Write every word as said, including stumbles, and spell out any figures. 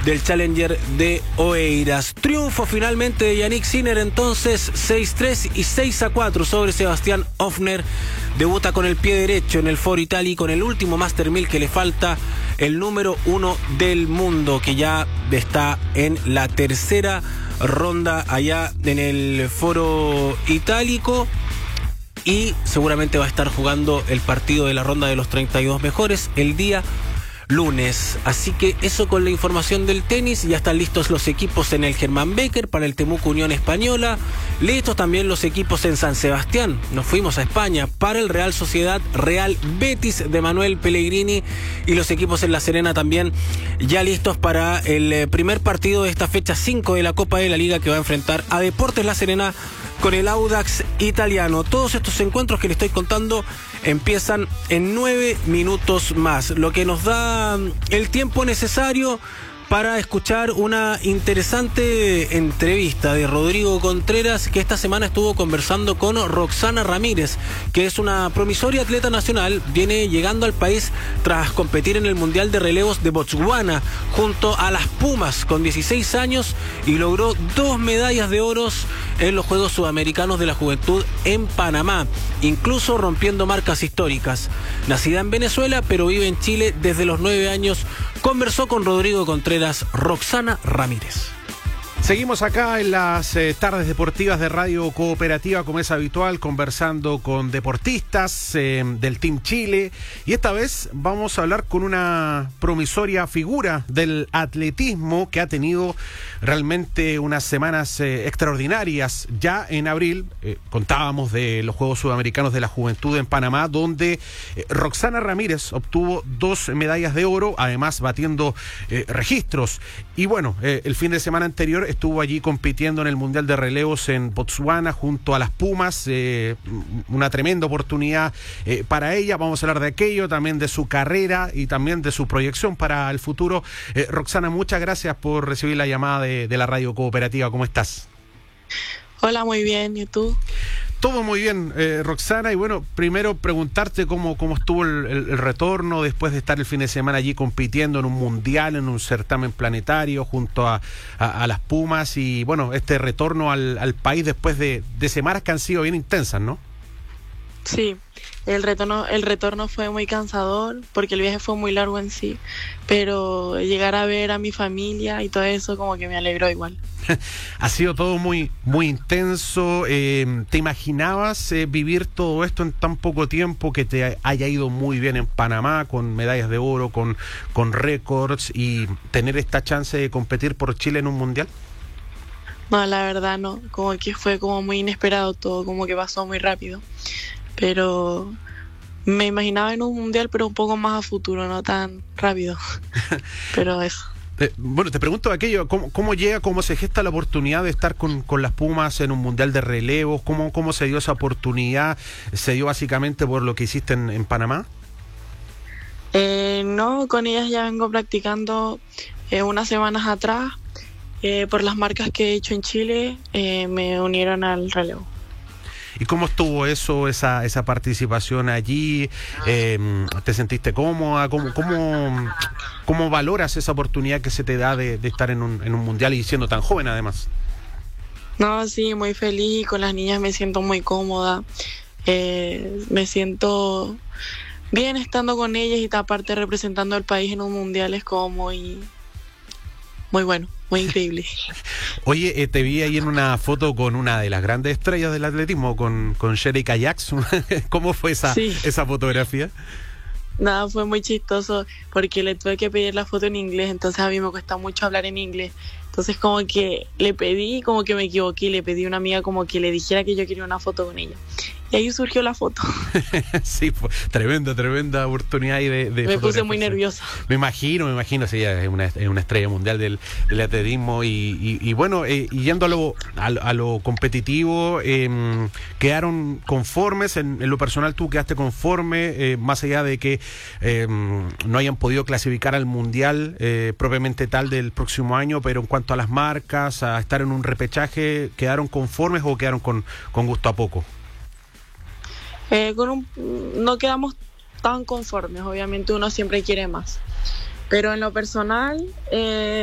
del Challenger de Oeiras. Triunfo finalmente de Yannick Sinner, entonces seis tres y seis a cuatro sobre Sebastián Ofner. Debuta con el pie derecho en el Foro Italy, con el último Master mil que le falta, el número uno del mundo, que ya está en la tercera ronda allá en el Foro Itálico, y seguramente va a estar jugando el partido de la ronda de los treinta y dos mejores el día lunes. Así que eso con la información del tenis. Ya están listos los equipos en el Germán Becker para el Temuco Unión Española. Listos también los equipos en San Sebastián. Nos fuimos a España para el Real Sociedad Real Betis de Manuel Pellegrini, y los equipos en La Serena también ya listos para el primer partido de esta fecha cinco de la Copa de la Liga, que va a enfrentar a Deportes La Serena con el Audax italiano. Todos estos encuentros que le estoy contando empiezan en nueve minutos más, lo que nos da el tiempo necesario para escuchar una interesante entrevista de Rodrigo Contreras, que esta semana estuvo conversando con Roxana Ramírez, que es una promisoria atleta nacional. Viene llegando al país tras competir en el Mundial de Relevos de Botswana junto a las Pumas con dieciséis años, y logró dos medallas de oro en los Juegos Sudamericanos de la Juventud en Panamá, incluso rompiendo marcas históricas. Nacida en Venezuela, pero vive en Chile desde los nueve años. Conversó con Rodrigo Contreras Roxana Ramírez. Seguimos acá en las eh, tardes deportivas de Radio Cooperativa, como es habitual, conversando con deportistas eh, del Team Chile, y esta vez vamos a hablar con una promisoria figura del atletismo que ha tenido realmente unas semanas eh, extraordinarias. Ya en abril eh, contábamos de los Juegos Sudamericanos de la Juventud en Panamá, donde eh, Roxana Ramírez obtuvo dos medallas de oro, además batiendo eh, registros. Y bueno, eh, el fin de semana anterior estuvo allí compitiendo en el Mundial de Relevos en Botswana junto a las Pumas, eh, una tremenda oportunidad eh, para ella. Vamos a hablar de aquello, también de su carrera y también de su proyección para el futuro. Eh, Roxana, muchas gracias por recibir la llamada de, de la Radio Cooperativa. ¿Cómo estás? Hola, muy bien. ¿Y tú? Todo muy bien, eh, Roxana, y bueno, primero preguntarte cómo, cómo estuvo el, el, el retorno después de estar el fin de semana allí compitiendo en un mundial, en un certamen planetario junto a, a, a las Pumas, y bueno, este retorno al, al país después de, de semanas que han sido bien intensas, ¿no? Sí, el retorno, el retorno fue muy cansador porque el viaje fue muy largo en sí, pero llegar a ver a mi familia y todo eso como que me alegró igual. Ha sido todo muy muy intenso. Eh, ¿te imaginabas eh, vivir todo esto en tan poco tiempo, que te haya ido muy bien en Panamá, con medallas de oro, con, con récords, y tener esta chance de competir por Chile en un mundial? No, la verdad no, como que fue como muy inesperado todo, como que pasó muy rápido, pero me imaginaba en un mundial, pero un poco más a futuro, no tan rápido, pero eso. Eh, bueno, te pregunto aquello, ¿cómo, cómo llega, cómo se gesta la oportunidad de estar con, con las Pumas en un mundial de relevos? ¿Cómo, cómo se dio esa oportunidad? ¿Se dio básicamente por lo que hiciste en, en Panamá? Eh, no, con ellas ya vengo practicando eh, unas semanas atrás. Eh, por las marcas que he hecho en Chile, eh, me unieron al relevo. ¿Y cómo estuvo eso, esa esa participación allí? Eh, ¿Te sentiste cómoda? ¿Cómo, cómo, cómo valoras esa oportunidad que se te da de, de estar en un, en un mundial y siendo tan joven además? No, sí, muy feliz, y con las niñas me siento muy cómoda. Eh, me siento bien estando con ellas, y aparte representando al país en un mundial es como muy, muy bueno. Muy increíble. Oye, eh, te vi ahí en una foto con una de las grandes estrellas del atletismo, con, con Sherika Jackson. ¿Cómo fue esa, sí. esa fotografía? Nada, fue muy chistoso porque le tuve que pedir la foto en inglés, entonces a mí me cuesta mucho hablar en inglés. Entonces como que le pedí, como que me equivoqué, le pedí a una amiga como que le dijera que yo quería una foto con ella. Y ahí surgió la foto. Sí, pues, tremenda, tremenda oportunidad ahí de, de Me puse muy nerviosa. Me imagino, me imagino, sí, ella es una, es una estrella mundial del, del atletismo. Y, y, y bueno, eh, y yendo a lo, a, a lo competitivo, eh, ¿quedaron conformes? En, en lo personal, ¿tú quedaste conforme? Eh, más allá de que eh, no hayan podido clasificar al mundial eh, propiamente tal del próximo año, pero en cuanto a las marcas, a estar en un repechaje, ¿quedaron conformes o quedaron con, con gusto a poco? Eh, con un, no quedamos tan conformes, obviamente uno siempre quiere más, pero en lo personal eh,